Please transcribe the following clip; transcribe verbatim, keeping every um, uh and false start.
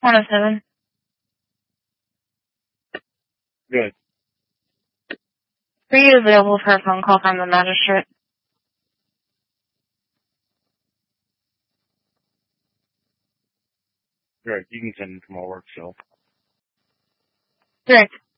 one oh seven. Good. Are you available for a phone call from the magistrate? Good. You can send them to my work cell. Direct.